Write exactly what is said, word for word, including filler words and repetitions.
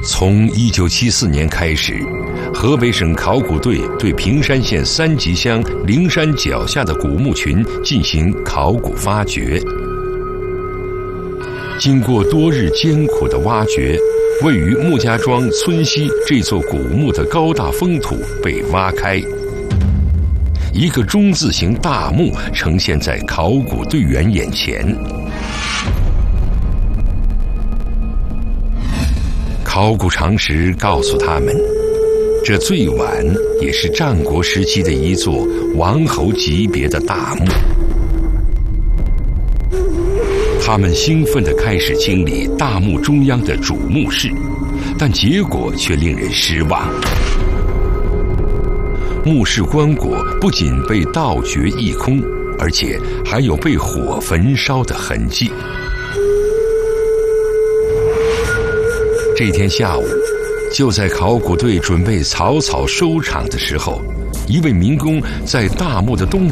从一九七四年开始，河北省考古队对平山县三集乡灵山脚下的古墓群进行考古发掘。经过多日艰苦的挖掘，位于穆家庄村西这座古墓的高大封土被挖开，一个中字形大墓呈现在考古队员眼前。考古常识告诉他们，这最晚也是战国时期的一座王侯级别的大墓。他们兴奋地开始清理大墓中央的主墓室，但结果却令人失望。墓室棺椁不仅被盗掘一空，而且还有被火焚烧的痕迹。这天下午，就在考古队准备草草收场的时候，一位民工在大墓的东南